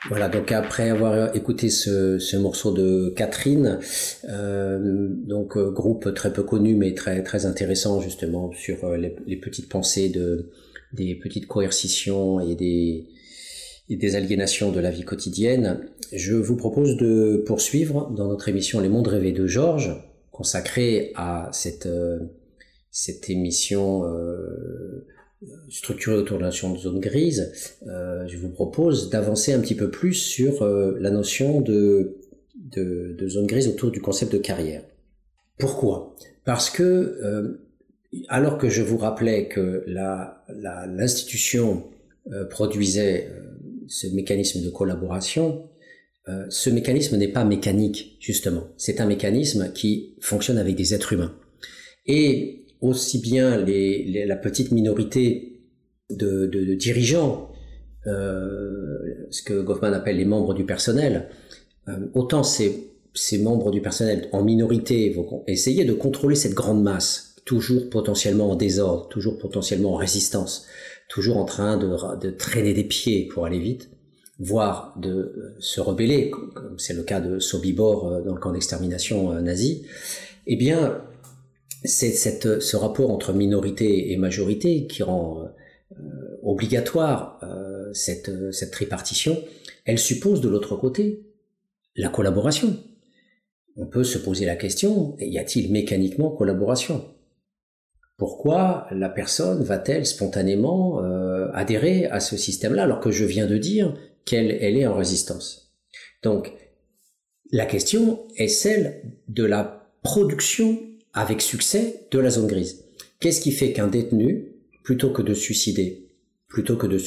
Voilà, donc après avoir écouté ce morceau de Catherine, groupe très peu connu mais très très intéressant justement sur les petites pensées des petites coercitions et des aliénations de la vie quotidienne, je vous propose de poursuivre dans notre émission Les Mondes rêvés de Georges, consacrée à cette émission structurée autour de la notion de zone grise. Je vous propose d'avancer un petit peu plus sur la notion de zone grise autour du concept de carrière. Pourquoi ? Parce que alors que je vous rappelais que l'institution produisait ce mécanisme de collaboration, ce mécanisme n'est pas mécanique, justement. C'est un mécanisme qui fonctionne avec des êtres humains. Et aussi bien la petite minorité de dirigeants, ce que Goffman appelle les membres du personnel, autant ces membres du personnel en minorité vont essayer de contrôler cette grande masse, toujours potentiellement en désordre, toujours potentiellement en résistance, toujours en train de traîner des pieds pour aller vite, voire de se rebeller, comme c'est le cas de Sobibor dans le camp d'extermination nazi. Eh bien, c'est ce rapport entre minorité et majorité qui rend obligatoire cette tripartition. Elle suppose de l'autre côté la collaboration. On peut se poser la question, y a-t-il mécaniquement collaboration ? Pourquoi la personne va-t-elle spontanément adhérer à ce système-là alors que je viens de dire qu'elle est en résistance ? Donc, la question est celle de la production avec succès de la zone grise. Qu'est-ce qui fait qu'un détenu, plutôt que de se suicider, plutôt que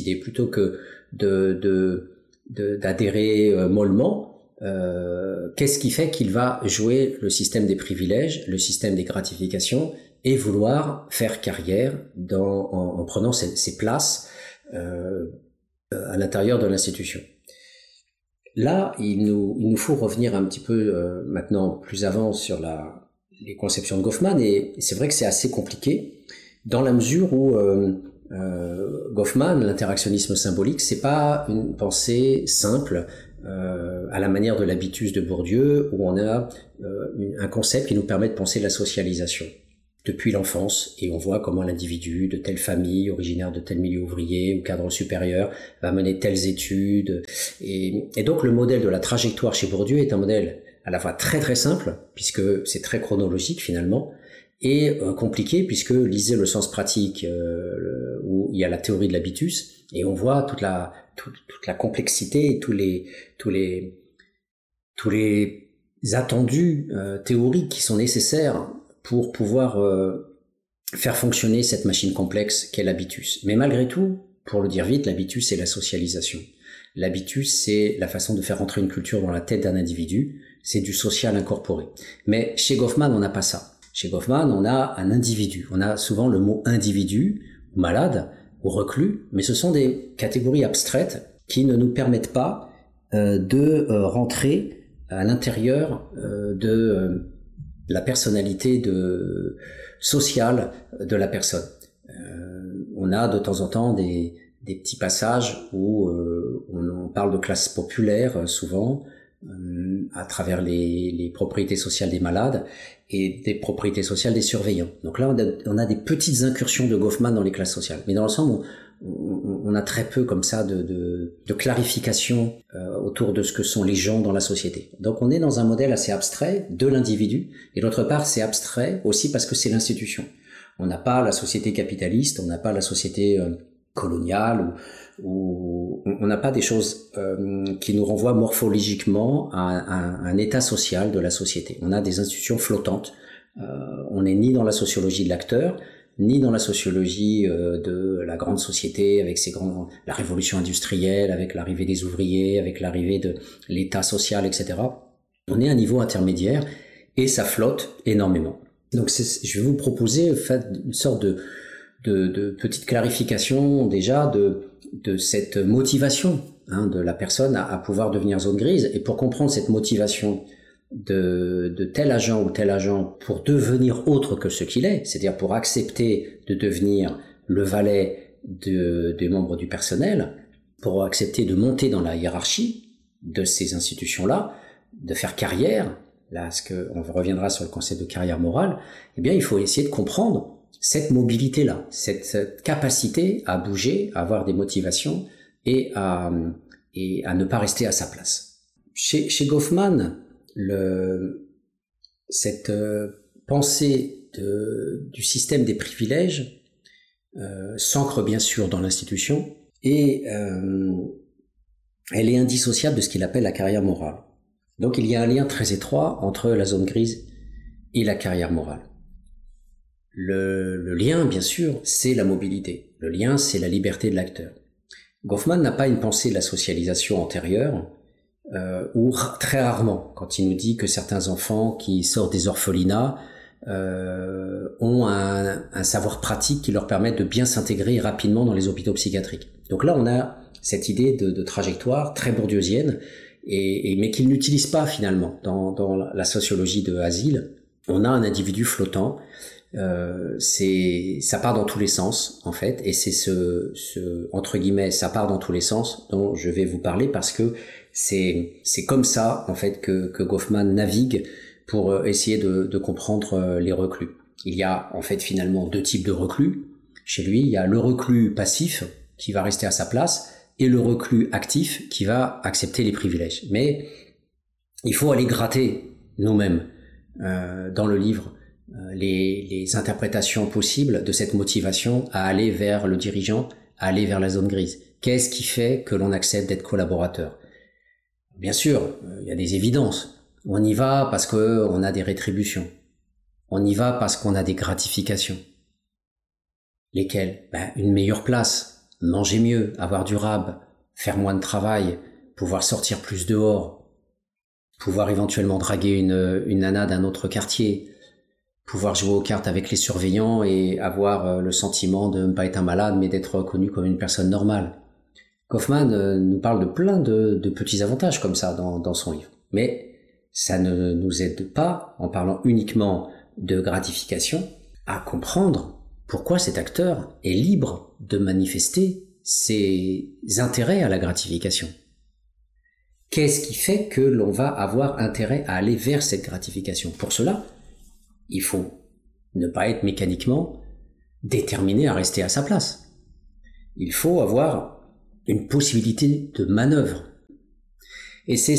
d'adhérer mollement, qu'est-ce qui fait qu'il va jouer le système des privilèges, le système des gratifications et vouloir faire carrière en prenant ses places à l'intérieur de l'institution. Là, il nous faut revenir un petit peu maintenant plus avant sur les conceptions de Goffman, et c'est vrai que c'est assez compliqué dans la mesure où Goffman, l'interactionnisme symbolique, c'est pas une pensée simple à la manière de l'habitus de Bourdieu, où on a un concept qui nous permet de penser la socialisation depuis l'enfance, et on voit comment l'individu de telle famille, originaire de tel milieu ouvrier ou cadre supérieur, va mener telles études. Et donc le modèle de la trajectoire chez Bourdieu est un modèle à la fois très très simple, puisque c'est très chronologique finalement, et compliqué, puisque lisez le sens pratique, où il y a la théorie de l'habitus, et on voit toute la complexité et tous les attendus théoriques qui sont nécessaires pour pouvoir faire fonctionner cette machine complexe qu'est l'habitus. Mais malgré tout, pour le dire vite, l'habitus c'est la socialisation. L'habitus c'est la façon de faire entrer une culture dans la tête d'un individu, c'est du social incorporé. Mais chez Goffman, on n'a pas ça. Chez Goffman, on a un individu. On a souvent le mot individu, ou malade, ou reclus, mais ce sont des catégories abstraites qui ne nous permettent pas de rentrer à l'intérieur de la personnalité sociale de la personne. On a de temps en temps des petits passages où on parle de classe populaire souvent, à travers les propriétés sociales des malades et des propriétés sociales des surveillants. Donc là, on a des petites incursions de Goffman dans les classes sociales. Mais dans l'ensemble, on a très peu comme ça de clarification autour de ce que sont les gens dans la société. Donc on est dans un modèle assez abstrait de l'individu, et d'autre part, c'est abstrait aussi parce que c'est l'institution. On n'a pas la société capitaliste, on n'a pas la société coloniale, où on n'a pas des choses qui nous renvoient morphologiquement à un état social de la société. On a des institutions flottantes. On n'est ni dans la sociologie de l'acteur, ni dans la sociologie de la grande société avec la révolution industrielle, avec l'arrivée des ouvriers, avec l'arrivée de l'état social, etc. On est à un niveau intermédiaire et ça flotte énormément. Donc je vais vous proposer une sorte de petite clarification déjà de cette motivation de la personne à pouvoir devenir zone grise. Et pour comprendre cette motivation de tel agent ou tel agent pour devenir autre que ce qu'il est, c'est-à-dire pour accepter de devenir le valet des membres du personnel, pour accepter de monter dans la hiérarchie de ces institutions-là, de faire carrière, là, on reviendra sur le concept de carrière morale, eh bien, il faut essayer de comprendre cette mobilité-là, cette capacité à bouger, à avoir des motivations et à ne pas rester à sa place. Chez Goffman, cette pensée du système des privilèges s'ancre bien sûr dans l'institution et elle est indissociable de ce qu'il appelle la carrière morale. Donc il y a un lien très étroit entre la zone grise et la carrière morale. Le lien, bien sûr, c'est la mobilité. Le lien, c'est la liberté de l'acteur. Goffman n'a pas une pensée de la socialisation antérieure, ou très rarement, quand il nous dit que certains enfants qui sortent des orphelinats ont un savoir pratique qui leur permet de bien s'intégrer rapidement dans les hôpitaux psychiatriques. Donc là, on a cette idée de trajectoire très bourdieusienne, mais qu'il n'utilise pas finalement dans la sociologie de Asile. On a un individu flottant, ça part dans tous les sens en fait, et c'est entre guillemets ça part dans tous les sens dont je vais vous parler, parce que c'est comme ça en fait que Goffman navigue pour essayer de comprendre les reclus. Il y a en fait finalement deux types de reclus. Chez lui, il y a le reclus passif qui va rester à sa place et le reclus actif qui va accepter les privilèges. Mais il faut aller gratter nous-mêmes dans le livre les interprétations possibles de cette motivation à aller vers le dirigeant, à aller vers la zone grise. Qu'est-ce qui fait que l'on accepte d'être collaborateur ? Bien sûr, il y a des évidences. On y va parce qu'on a des rétributions. On y va parce qu'on a des gratifications. Lesquelles ? Une meilleure place, manger mieux, avoir du rab, faire moins de travail, pouvoir sortir plus dehors, pouvoir éventuellement draguer une nana d'un autre quartier, pouvoir jouer aux cartes avec les surveillants et avoir le sentiment de ne pas être un malade mais d'être reconnu comme une personne normale. Goffman nous parle de plein de petits avantages comme ça dans son livre. Mais ça ne nous aide pas, en parlant uniquement de gratification, à comprendre pourquoi cet acteur est libre de manifester ses intérêts à la gratification. Qu'est-ce qui fait que l'on va avoir intérêt à aller vers cette gratification ? Pour cela, il faut ne pas être mécaniquement déterminé à rester à sa place. Il faut avoir une possibilité de manœuvre. Et c'est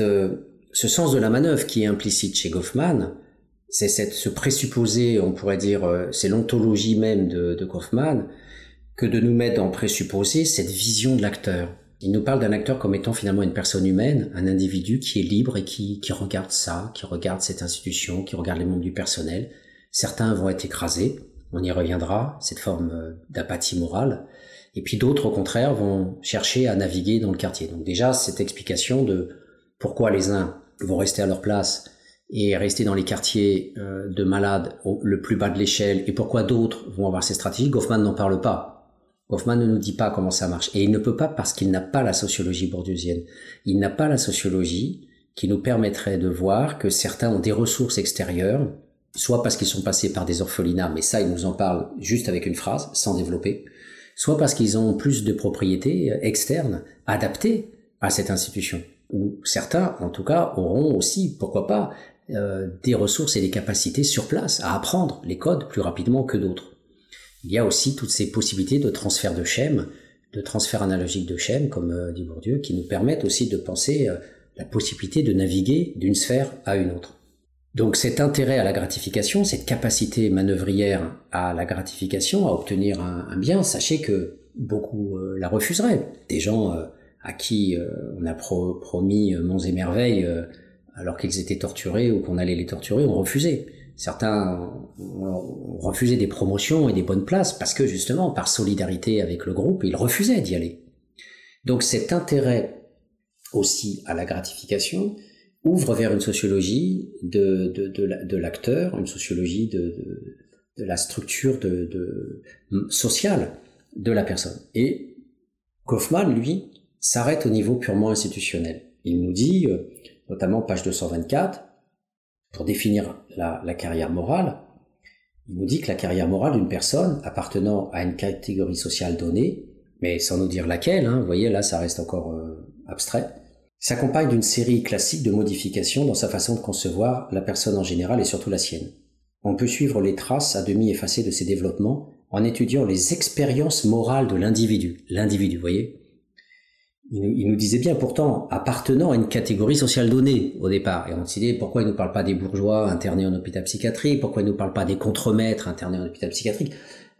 ce sens de la manœuvre qui est implicite chez Goffman, c'est ce présupposé, on pourrait dire, c'est l'ontologie même de Goffman, que de nous mettre en présupposé cette vision de l'acteur. Il nous parle d'un acteur comme étant finalement une personne humaine, un individu qui est libre et qui regarde ça, qui regarde cette institution, qui regarde les membres du personnel. Certains vont être écrasés, on y reviendra, cette forme d'apathie morale. Et puis d'autres, au contraire, vont chercher à naviguer dans le quartier. Donc déjà, cette explication de pourquoi les uns vont rester à leur place et rester dans les quartiers de malades le plus bas de l'échelle, et pourquoi d'autres vont avoir ces stratégies, Goffman n'en parle pas. Goffman ne nous dit pas comment ça marche. Et il ne peut pas parce qu'il n'a pas la sociologie bourdieusienne. Il n'a pas la sociologie qui nous permettrait de voir que certains ont des ressources extérieures, soit parce qu'ils sont passés par des orphelinats, mais ça, il nous en parle juste avec une phrase, sans développer, soit parce qu'ils ont plus de propriétés externes adaptées à cette institution. Ou certains, en tout cas, auront aussi, pourquoi pas, des ressources et des capacités sur place à apprendre les codes plus rapidement que d'autres. Il y a aussi toutes ces possibilités de transfert de schèmes, de transfert analogique de schèmes, comme dit Bourdieu, qui nous permettent aussi de penser la possibilité de naviguer d'une sphère à une autre. Donc cet intérêt à la gratification, cette capacité manœuvrière à la gratification, à obtenir un bien, sachez que beaucoup la refuseraient. Des gens à qui on a promis monts et merveilles alors qu'ils étaient torturés ou qu'on allait les torturer, ont refusé. Certains ont refusé des promotions et des bonnes places parce que justement, par solidarité avec le groupe, ils refusaient d'y aller. Donc cet intérêt aussi à la gratification ouvre vers une sociologie de l'acteur, une sociologie de la structure sociale de la personne. Et Goffman, lui, s'arrête au niveau purement institutionnel. Il nous dit, notamment page 224, pour définir la carrière morale, il nous dit que la carrière morale d'une personne appartenant à une catégorie sociale donnée mais sans nous dire laquelle, vous voyez, là ça reste encore abstrait, s'accompagne d'une série classique de modifications dans sa façon de concevoir la personne en général et surtout la sienne. On peut suivre les traces à demi effacées de ces développements en étudiant les expériences morales de l'individu. L'individu, vous voyez. Il nous disait bien pourtant appartenant à une catégorie sociale donnée au départ. Et on se disait pourquoi il ne nous parle pas des bourgeois internés en hôpital psychiatrique, pourquoi il ne nous parle pas des contremaîtres internés en hôpital psychiatrique.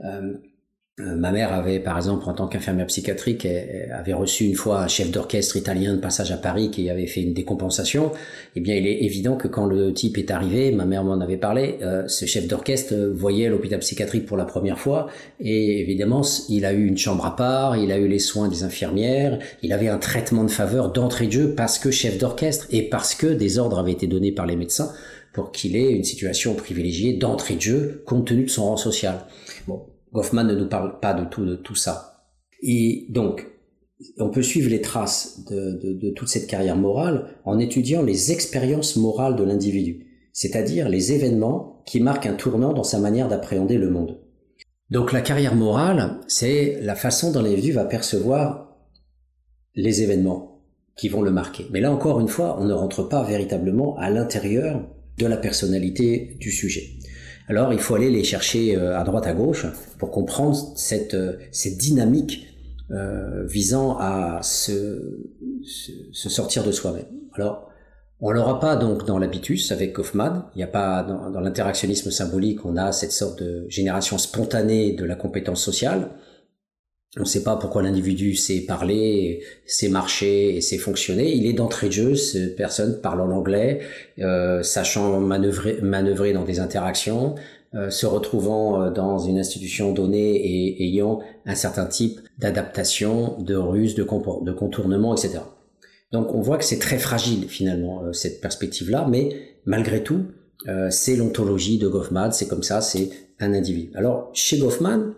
Ma mère avait, par exemple, en tant qu'infirmière psychiatrique, avait reçu une fois un chef d'orchestre italien de passage à Paris qui avait fait une décompensation. Eh bien, il est évident que quand le type est arrivé, ma mère m'en avait parlé, ce chef d'orchestre voyait l'hôpital psychiatrique pour la première fois et évidemment, il a eu une chambre à part, il a eu les soins des infirmières, il avait un traitement de faveur d'entrée de jeu parce que chef d'orchestre et parce que des ordres avaient été donnés par les médecins pour qu'il ait une situation privilégiée d'entrée de jeu compte tenu de son rang social. Bon. Goffman ne nous parle pas de tout ça. Et donc, on peut suivre les traces de toute cette carrière morale en étudiant les expériences morales de l'individu, c'est-à-dire les événements qui marquent un tournant dans sa manière d'appréhender le monde. Donc la carrière morale, c'est la façon dont l'individu va percevoir les événements qui vont le marquer. Mais là encore une fois, on ne rentre pas véritablement à l'intérieur de la personnalité du sujet. Alors il faut aller les chercher à droite à gauche pour comprendre cette dynamique visant à se sortir de soi-même. Alors on l'aura pas donc dans l'habitus avec Goffman, il n'y a pas dans l'interactionnisme symbolique, on a cette sorte de génération spontanée de la compétence sociale. On ne sait pas pourquoi l'individu sait parler, sait marcher et sait fonctionner. Il est d'entrée de jeu, cette personne parlant l'anglais, sachant manœuvrer dans des interactions, se retrouvant dans une institution donnée et ayant un certain type d'adaptation, de ruse, de contournement, etc. Donc on voit que c'est très fragile finalement cette perspective-là, mais malgré tout, c'est l'ontologie de Goffman, c'est comme ça, c'est un individu. Alors chez Goffman,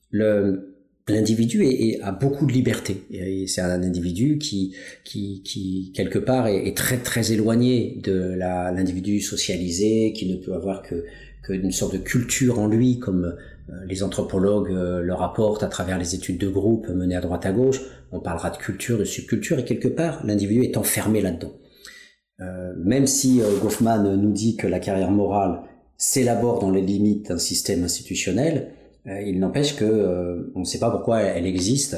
l'individu a beaucoup de liberté. Et c'est un individu qui quelque part est très très éloigné de l'individu socialisé, qui ne peut avoir que une sorte de culture en lui, comme les anthropologues le rapportent à travers les études de groupe menées à droite à gauche. On parlera de culture, de subculture, et quelque part l'individu est enfermé là-dedans. Même si Goffman nous dit que la carrière morale s'élabore dans les limites d'un système institutionnel, il n'empêche que on ne sait pas pourquoi elle existe.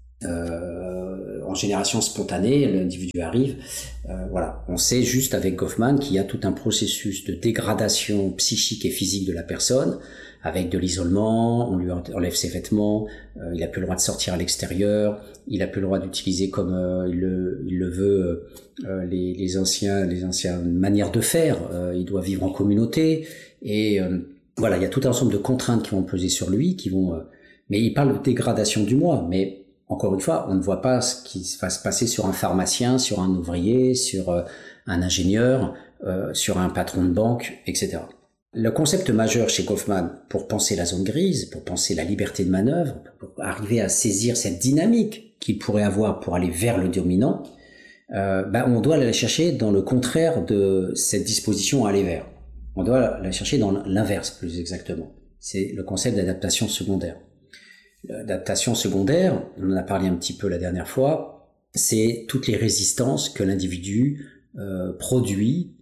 En génération spontanée, l'individu arrive. Voilà, on sait juste avec Goffman qu'il y a tout un processus de dégradation psychique et physique de la personne, avec de l'isolement, on lui enlève ses vêtements, il n'a plus le droit de sortir à l'extérieur, il n'a plus le droit d'utiliser comme il le veut les anciennes manières de faire. Il doit vivre en communauté et voilà, il y a tout un ensemble de contraintes qui vont peser sur lui, mais il parle de dégradation du moi, mais encore une fois, on ne voit pas ce qui va se passer sur un pharmacien, sur un ouvrier, sur un ingénieur, sur un patron de banque, etc. Le concept majeur chez Goffman pour penser la zone grise, pour penser la liberté de manœuvre, pour arriver à saisir cette dynamique qu'il pourrait avoir pour aller vers le dominant, on doit la chercher dans le contraire de cette disposition à aller vers. On doit la chercher dans l'inverse, plus exactement. C'est le concept d'adaptation secondaire. L'adaptation secondaire, on en a parlé un petit peu la dernière fois, c'est toutes les résistances que l'individu produit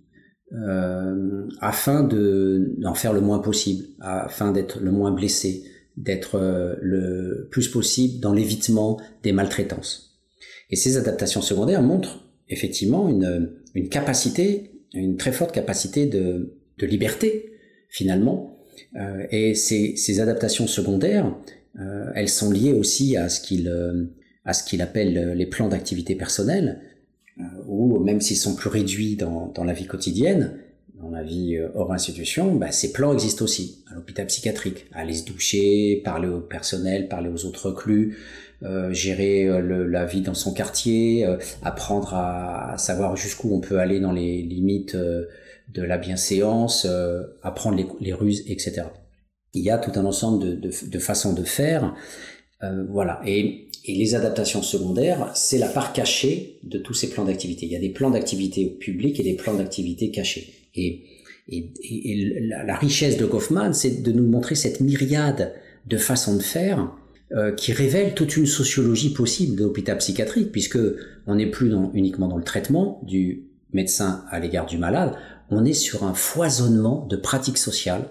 afin d'en faire le moins possible, afin d'être le moins blessé, d'être le plus possible dans l'évitement des maltraitances. Et ces adaptations secondaires montrent effectivement une capacité, une très forte capacité de liberté finalement. Et ces adaptations secondaires, elles sont liées aussi à ce qu'il appelle les plans d'activité personnelle, où même s'ils sont plus réduits dans la vie quotidienne, dans la vie hors institution, ces plans existent aussi à l'hôpital psychiatrique. Aller se doucher, parler au personnel, parler aux autres reclus, gérer la vie dans son quartier, apprendre à savoir jusqu'où on peut aller dans les limites de la bienséance, apprendre les ruses, etc. Il y a tout un ensemble de façons de faire, voilà. Et les adaptations secondaires, c'est la part cachée de tous ces plans d'activité. Il y a des plans d'activité publics et des plans d'activité cachés. Et la richesse de Goffman, c'est de nous montrer cette myriade de façons de faire qui révèle toute une sociologie possible de l'hôpital psychiatrique, puisque on n'est plus uniquement dans le traitement du médecin à l'égard du malade, on est sur un foisonnement de pratiques sociales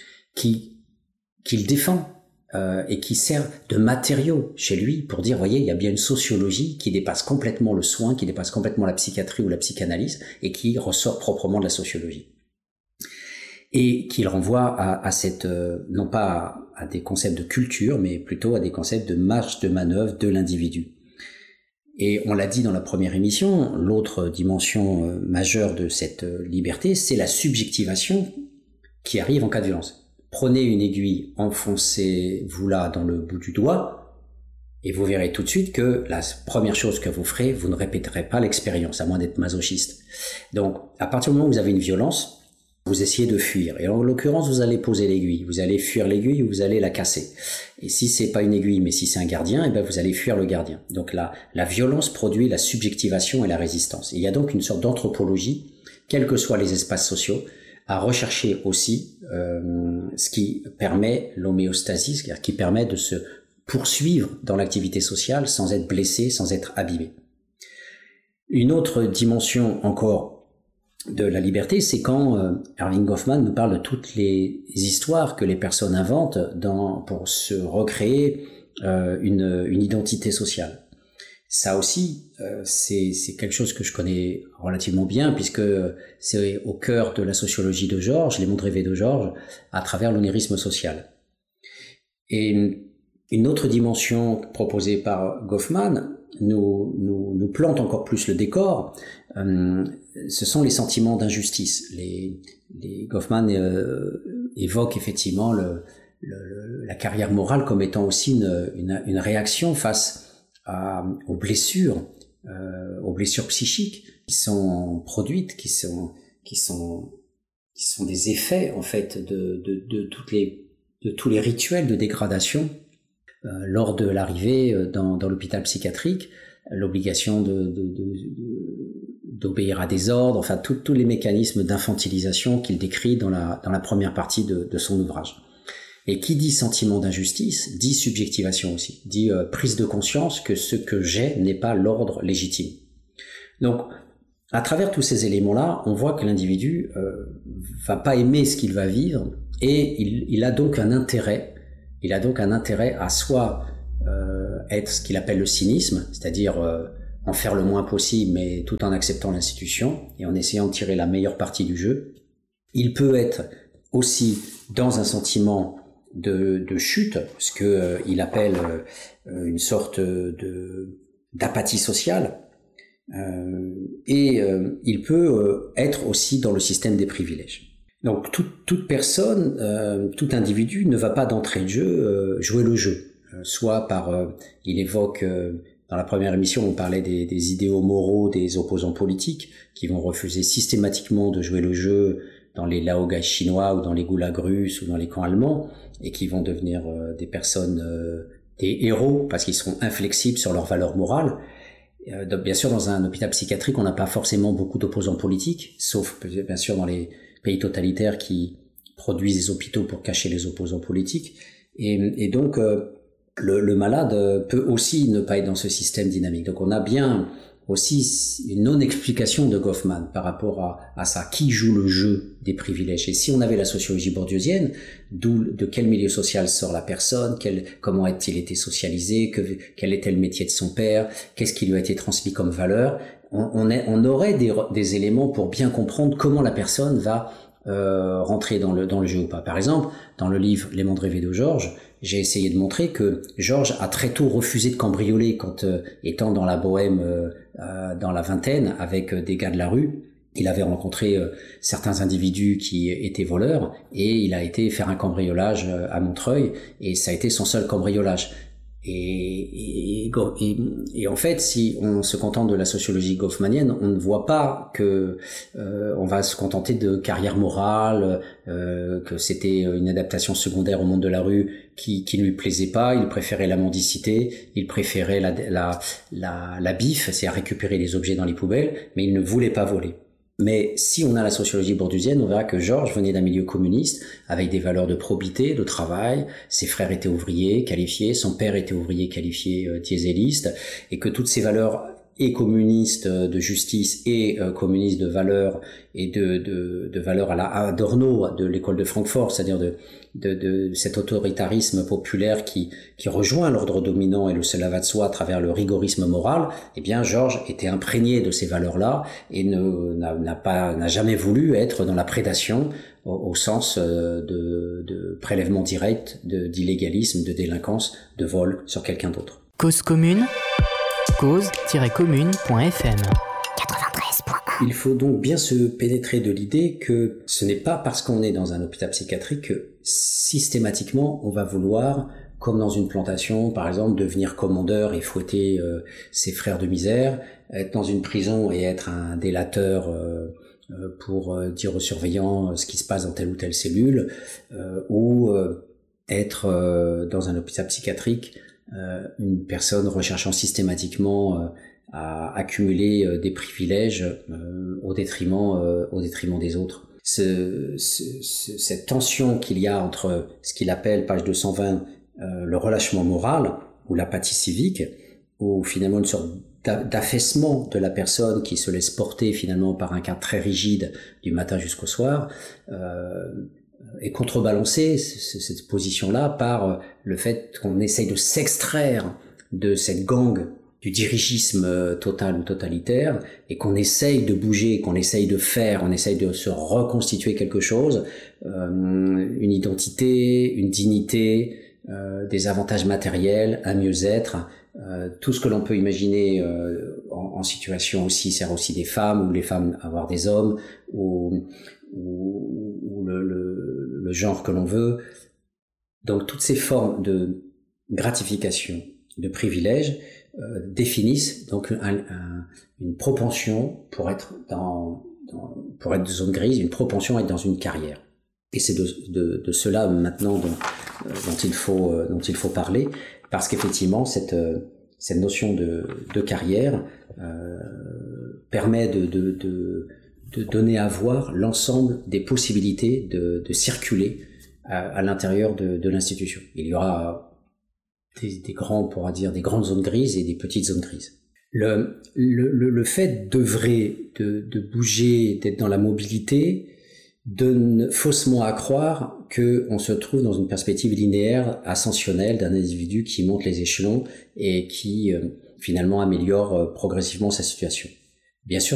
qu'il défend et qui sert de matériau chez lui pour dire, voyez, il y a bien une sociologie qui dépasse complètement le soin, qui dépasse complètement la psychiatrie ou la psychanalyse et qui ressort proprement de la sociologie. Et qu'il renvoie à cette, non pas à des concepts de culture, mais plutôt à des concepts de marge de manœuvre de l'individu. Et on l'a dit dans la première émission, l'autre dimension majeure de cette liberté, c'est la subjectivation qui arrive en cas de violence. Prenez une aiguille, enfoncez-vous-la dans le bout du doigt, et vous verrez tout de suite que la première chose que vous ferez, vous ne répéterez pas l'expérience, à moins d'être masochiste. Donc, à partir du moment où vous avez une violence, vous essayez de fuir. Et en l'occurrence, vous allez poser l'aiguille. Vous allez fuir l'aiguille ou vous allez la casser. Et si c'est pas une aiguille, mais si c'est un gardien, eh ben vous allez fuir le gardien. Donc la violence produit la subjectivation et la résistance. Et il y a donc une sorte d'anthropologie, quels que soient les espaces sociaux, à rechercher aussi ce qui permet l'homéostasie, c'est-à-dire qui permet de se poursuivre dans l'activité sociale sans être blessé, sans être abîmé. Une autre dimension encore de la liberté, c'est quand Erving Goffman nous parle de toutes les histoires que les personnes inventent pour se recréer une identité sociale. Ça aussi, c'est quelque chose que je connais relativement bien, puisque c'est au cœur de la sociologie de Georges, les mondes rêvés de Georges, à travers l'onirisme social. Et une autre dimension proposée par Goffman nous plante encore plus le décor. Ce sont les sentiments d'injustice. Goffman évoque effectivement la carrière morale comme étant aussi une réaction face aux blessures psychiques qui sont produites, qui sont des effets en fait de tous les rituels de dégradation lors de l'arrivée dans l'hôpital psychiatrique, l'obligation d'obéir à des ordres, enfin tous les mécanismes d'infantilisation qu'il décrit dans la première partie de son ouvrage. Et qui dit sentiment d'injustice, dit subjectivation aussi, dit prise de conscience que ce que j'ai n'est pas l'ordre légitime. Donc, à travers tous ces éléments-là, on voit que l'individu va pas aimer ce qu'il va vivre, et il a donc un intérêt à soit être ce qu'il appelle le cynisme, c'est-à-dire en faire le moins possible, mais tout en acceptant l'institution et en essayant de tirer la meilleure partie du jeu. Il peut être aussi dans un sentiment de chute, ce que il appelle une sorte d'apathie sociale, et il peut être aussi dans le système des privilèges. Donc toute personne, tout individu ne va pas d'entrée de jeu jouer le jeu, soit par il évoque dans la première émission on parlait des idéaux moraux des opposants politiques qui vont refuser systématiquement de jouer le jeu dans les laogai chinois ou dans les goulags russes ou dans les camps allemands, et qui vont devenir des personnes, des héros, parce qu'ils seront inflexibles sur leurs valeurs morales. Donc, bien sûr, dans un hôpital psychiatrique, on n'a pas forcément beaucoup d'opposants politiques, sauf bien sûr dans les pays totalitaires qui produisent des hôpitaux pour cacher les opposants politiques. Et donc, le malade peut aussi ne pas être dans ce système dynamique. Donc, on a bien aussi une non-explication de Goffman par rapport à ça. Qui joue le jeu des privilèges? Et si on avait la sociologie bourdieusienne, de quel milieu social sort la personne, comment a-t-il été socialisé, quel était le métier de son père, qu'est-ce qui lui a été transmis comme valeur, on aurait des éléments pour bien comprendre comment la personne va rentrer dans le jeu ou pas. Par exemple, dans le livre Les mondes rêvés de Georges, j'ai essayé de montrer que Georges a très tôt refusé de cambrioler quand, étant dans la bohème dans la vingtaine avec des gars de la rue, il avait rencontré certains individus qui étaient voleurs et il a été faire un cambriolage à Montreuil et ça a été son seul cambriolage. Et en fait, si on se contente de la sociologie goffmanienne, on ne voit pas que on va se contenter de carrière morale, que c'était une adaptation secondaire au monde de la rue qui ne lui plaisait pas. Il préférait la mendicité, il préférait la bif, c'est à récupérer les objets dans les poubelles, mais il ne voulait pas voler. Mais si on a la sociologie bourdieusienne, on verra que Georges venait d'un milieu communiste avec des valeurs de probité, de travail. Ses frères étaient ouvriers qualifiés, son père était ouvrier qualifié dieseliste, et que toutes ces valeurs et communistes de justice et communistes de valeurs et de valeurs à la Adorno de l'école de Francfort, c'est-à-dire de cet autoritarisme populaire qui rejoint l'ordre dominant et le cela va de soi à travers le rigorisme moral. Eh bien, Georges était imprégné de ces valeurs-là et n'a jamais voulu être dans la prédation au sens de prélèvement direct, d'illégalisme, de délinquance, de vol sur quelqu'un d'autre. Cause commune, cause-commune.fm. Il faut donc bien se pénétrer de l'idée que ce n'est pas parce qu'on est dans un hôpital psychiatrique que systématiquement on va vouloir, comme dans une plantation par exemple, devenir commandeur et fouetter ses frères de misère, être dans une prison et être un délateur pour dire aux surveillants ce qui se passe dans telle ou telle cellule, ou être dans un hôpital psychiatrique une personne recherchant systématiquement à accumuler des privilèges au détriment des autres. Cette tension qu'il y a entre ce qu'il appelle, page 220, le relâchement moral ou l'apathie civique, ou finalement une sorte d'affaissement de la personne qui se laisse porter finalement par un cadre très rigide du matin jusqu'au soir, est contrebalancée, cette position-là, par le fait qu'on essaye de s'extraire de cette gangue du dirigisme total ou totalitaire, et qu'on essaye de bouger, qu'on essaye de faire, on essaye de se reconstituer quelque chose, une identité, une dignité, des avantages matériels, un mieux-être, tout ce que l'on peut imaginer en situation aussi, sert aussi des femmes, ou les femmes avoir des hommes, ou le genre que l'on veut. Donc toutes ces formes de gratification, de privilèges, définissent donc une propension pour être pour être de zone grise, une propension à être dans une carrière. Et c'est de cela maintenant dont il faut parler, parce qu'effectivement cette notion de carrière permet de donner à voir l'ensemble des possibilités de circuler à l'intérieur de l'institution. Il y aura des grandes zones grises et des petites zones grises. Le fait d'œuvrer, de bouger, d'être dans la mobilité, donne faussement à croire qu'on se trouve dans une perspective linéaire, ascensionnelle d'un individu qui monte les échelons et qui finalement améliore progressivement sa situation. Bien sûr,